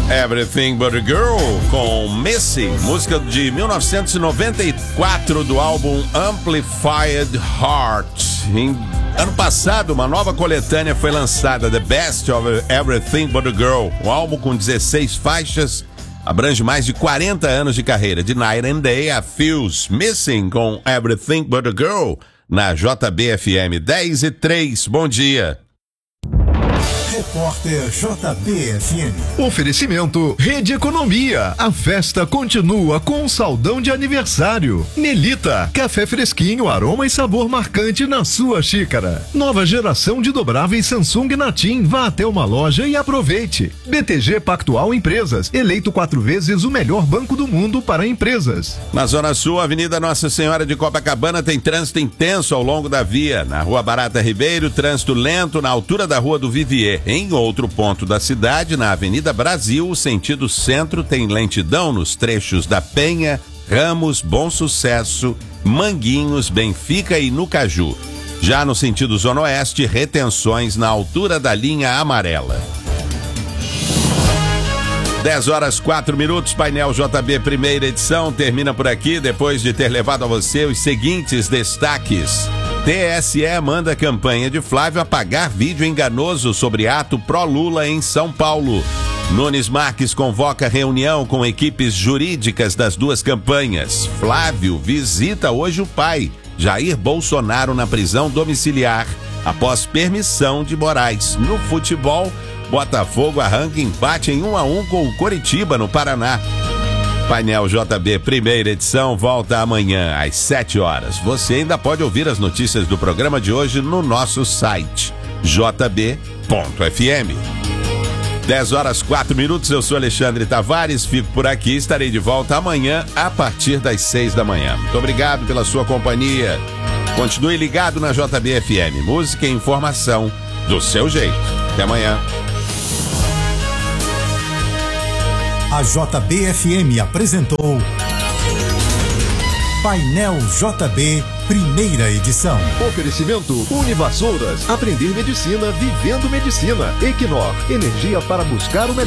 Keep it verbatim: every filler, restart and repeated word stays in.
Everything But a Girl com Missy, música de mil novecentos e noventa e quatro do álbum Amplified Heart. Em ano passado, uma nova coletânea foi lançada, The Best of Everything But a Girl. O álbum com dezesseis faixas abrange mais de quarenta anos de carreira, de Night and Day a Fuse. Missing com Everything But a Girl na J B F M dez e três. Bom dia. Repórter J B F M. Oferecimento Rede Economia. A festa continua com um saldão de aniversário. Nelita, café fresquinho, aroma e sabor marcante na sua xícara. Nova geração de dobráveis Samsung Natim. Vá até uma loja e aproveite. B T G Pactual Empresas, eleito quatro vezes o melhor banco do mundo para empresas. Na Zona Sul, a Avenida Nossa Senhora de Copacabana tem trânsito intenso ao longo da via. Na Rua Barata Ribeiro, trânsito lento na altura da Rua do Vivier. Em outro ponto da cidade, na Avenida Brasil, o sentido centro tem lentidão nos trechos da Penha, Ramos, Bom Sucesso, Manguinhos, Benfica e no Caju. Já no sentido Zona Oeste, retenções na altura da linha amarela. dez horas quatro minutos, painel J B primeira edição termina por aqui, depois de ter levado a você os seguintes destaques. T S E manda a campanha de Flávio apagar vídeo enganoso sobre ato pró-Lula em São Paulo. Nunes Marques convoca reunião com equipes jurídicas das duas campanhas. Flávio visita hoje o pai, Jair Bolsonaro, na prisão domiciliar, após permissão de Moraes. No futebol, Botafogo arranca empate em um a um com o Coritiba, no Paraná. Painel J B, primeira edição, volta amanhã às sete horas. Você ainda pode ouvir as notícias do programa de hoje no nosso site, j b ponto f m. dez horas quatro minutos, eu sou Alexandre Tavares, fico por aqui, estarei de volta amanhã a partir das seis da manhã. Muito obrigado pela sua companhia. Continue ligado na J B F M, música e informação do seu jeito. Até amanhã. A J B F M apresentou Painel J B, primeira edição. Oferecimento Univassouras. Aprender medicina vivendo medicina. Equinor, energia para buscar o melhor.